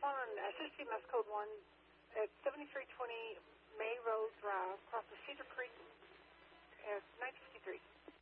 calling CMS code 1 at 7320 May Road Drive, across the Cedar Creek at 953.